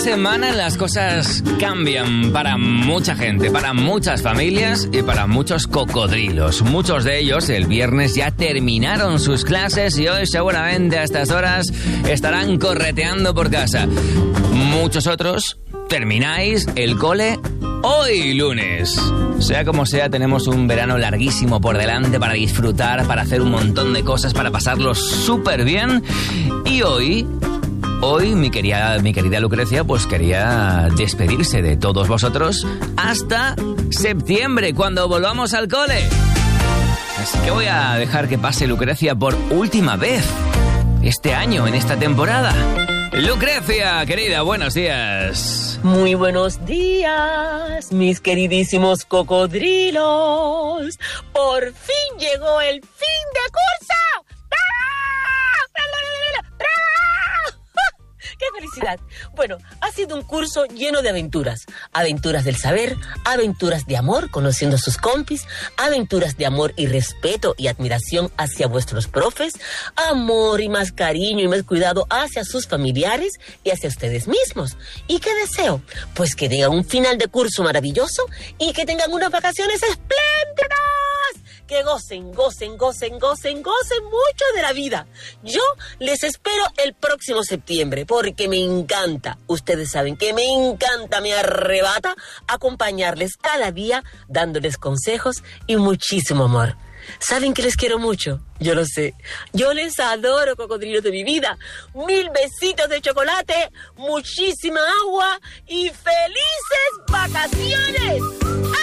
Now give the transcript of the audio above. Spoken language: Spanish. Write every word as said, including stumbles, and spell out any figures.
semana las cosas cambian para mucha gente, para muchas familias y para muchos cocodrilos. Muchos de ellos el viernes ya terminaron sus clases y hoy seguramente a estas horas estarán correteando por casa. Muchos otros termináis el cole hoy lunes. Sea como sea, tenemos un verano larguísimo por delante para disfrutar, para hacer un montón de cosas, para pasarlo súper bien. Y hoy... Hoy mi querida, mi querida Lucrecia pues quería despedirse de todos vosotros hasta septiembre, cuando volvamos al cole. Así que voy a dejar que pase Lucrecia por última vez este año, en esta temporada. Lucrecia, querida, buenos días. Muy buenos días, mis queridísimos cocodrilos. Por fin llegó el fin de curso. ¡Qué felicidad! Bueno, ha sido un curso lleno de aventuras. Aventuras del saber, aventuras de amor, conociendo a sus compis, aventuras de amor y respeto y admiración hacia vuestros profes, amor y más cariño y más cuidado hacia sus familiares y hacia ustedes mismos. ¿Y qué deseo? Pues que tengan un final de curso maravilloso y que tengan unas vacaciones espléndidas. Que gocen, gocen, gocen, gocen, gocen mucho de la vida. Yo les espero el próximo septiembre porque me encanta, ustedes saben que me encanta, me arrebata acompañarles cada día dándoles consejos y muchísimo amor. ¿Saben que les quiero mucho? Yo lo sé. Yo les adoro, cocodrilos de mi vida. Mil besitos de chocolate, muchísima agua y felices vacaciones.